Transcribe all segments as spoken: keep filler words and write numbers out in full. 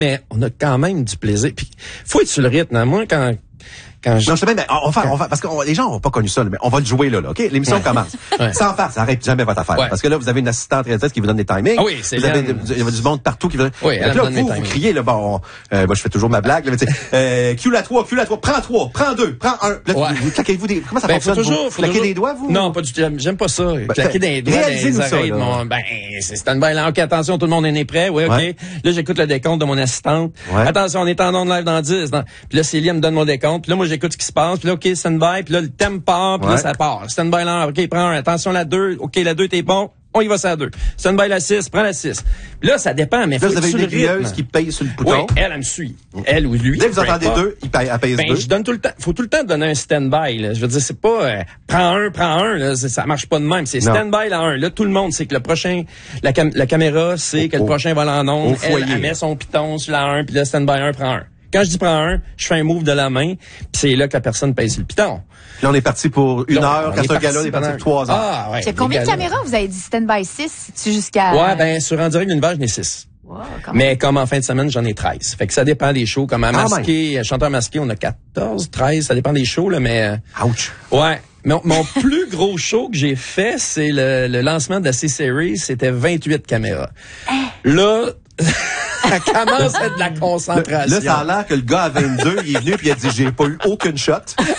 mais on a quand même du plaisir. Puis, faut être sur le rythme. Hein. Moi, quand... Quand je... Non, je sais même, ben, on va, on va, parce que on, les gens n'ont pas connu ça, là, mais on va le jouer là, là, ok? L'émission ouais. commence. Ouais. Sans faire, ça arrête jamais votre affaire. Ouais. Parce que là, vous avez une assistante réalisatrice qui vous donne des timings. Ah oui, c'est vous avez, il y a du monde partout qui veut. Oui, donc là, vous, vous criez, là, bon, euh, moi, je fais toujours ma blague, là, mais tu sais, euh, Q la trois, Q la trois, prends trois, prends deux, prends un. Là, ouais. vous, vous claquez-vous des, comment ça ben, fonctionne? Faut toujours, vous faut claquez toujours... des doigts, vous? Non, pas du tout. J'aime pas ça. Ben, claquer des doigts, des oreilles, ça, mon, ben, c'est stand-by là. OK, attention, tout le monde est prêt. Oui, OK. Ouais. Là, j'écoute le décompte de mon assistante. Ouais. Attention, on est en onde live dans dix. Dans... Puis là, Célia me donne mon décompte. Puis là, moi, j'écoute ce qui se passe. Puis là, OK, stand-by. Puis là, le thème part, puis ouais. là, ça part. Stand-by là, OK, prends un. Attention, la deux. OK, la deux, t'es bon. On y va, ça à deux. Stand-by la six, prends la six. Puis là, ça dépend, mais là, faut vous avez une aiguilleuse qui paye sur le bouton. Oui, elle, elle me suit. Elle ou lui. Dès que vous entendez pas. deux, il paye, elle paye ben, deux. Je donne tout le temps. Faut tout le temps donner un stand-by, là. Je veux dire, c'est pas, euh, prends un, prends un, là. Ça marche pas de même. C'est stand-by là, un. Là, tout le monde sait que le prochain, la, cam- la caméra sait que le prochain va en onde. Elle, elle met son piton sur la un, puis là, stand-by un, prends un. Quand je dis prends un, je fais un move de la main, puis c'est là que la personne paye sur le piton. Là, on est parti pour une là, heure. Quand c'est un gala, on est parti pour trois heures. Ah, ouais. C'est combien de caméras vous avez dit stand-by six? C'est jusqu'à... Ouais, ben, sur En direct de l'univers, j'en ai six. Wow, mais comme en fin de semaine, j'en ai treize. Fait que ça dépend des shows. Comme à masqué, ah, chanteur masqué, on a quatorze, treize, ça dépend des shows, là, mais... Ouch! Ouais. Mon, mon plus gros show que j'ai fait, c'est le, le lancement de la C-Series, c'était vingt-huit caméras. Là... Ça commence à être de la concentration. Là, ça a l'air que le gars à vingt-deux, il est venu puis il a dit, j'ai pas eu aucune shot.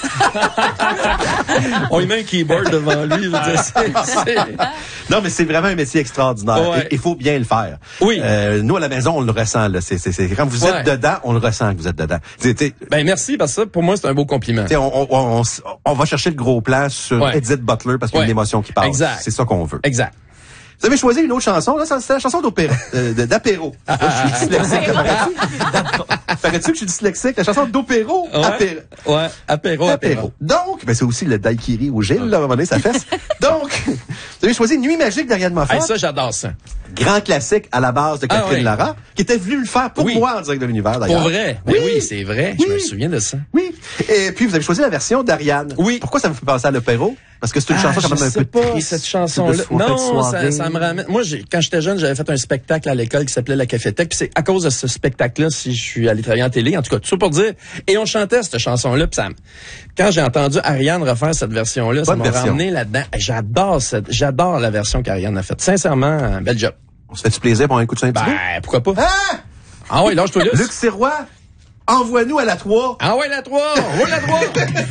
On lui met un keyboard devant lui. Je veux dire, c'est, c'est... Non, mais c'est vraiment un métier extraordinaire. Ouais. Il faut bien le faire. Oui. Euh, nous, à la maison, on le ressent, là. C'est, c'est, c'est, quand vous êtes ouais. dedans, on le ressent que vous êtes dedans. T'sais, t'sais, ben, merci, parce que ça, pour moi, c'est un beau compliment. On, on, on, on va chercher le gros plan sur ouais. Edith Butler parce qu'il y a une émotion qui passe. Exact. C'est ça qu'on veut. Exact. Vous avez choisi une autre chanson, là, c'est la chanson d'opéra, euh, d'apéro. Moi, je suis dyslexique. Paraît-tu que je suis dyslexique? La chanson d'opéro, ouais. apéro. Ouais, apéro, apéro. Donc, ben, c'est aussi le daiquiri au Gilles, là, à un moment donné, ça fesse. Donc, vous avez choisi Nuit magique d'Ariane Moffat. Hey, ça, j'adore ça. Grand classique à la base de Catherine ah, oui. Lara, qui était venue le faire pour oui. moi en direct de l'univers, d'ailleurs. Pour vrai? Ben oui, oui c'est vrai. Oui. Je me souviens de ça. Oui. Et puis, vous avez choisi la version d'Ariane. Oui. Pourquoi ça vous fait penser à l'opéro? Parce que c'est une ah, chanson quand même un peu pas, triste. Cette chanson-là. Non, ça, ça me ramène. Moi, j'ai, quand j'étais jeune, j'avais fait un spectacle à l'école qui s'appelait La Cafétèque. Puis c'est à cause de ce spectacle-là si je suis allé travailler en télé. En tout cas, tout ça pour dire. Et on chantait cette chanson-là. Puis ça, quand j'ai entendu Ariane refaire cette version-là, ça m'a ramené là-dedans. J'adore cette, j'adore la version qu'Ariane a faite. Sincèrement, bel job. On se fait du plaisir pour un coup de Saint-Thibaut? Ben, pourquoi pas? Ah! Ah ouais, lâche-toi là. Luc Sirois, envoie-nous à la trois. Ah ouais, la trois! On va la trois!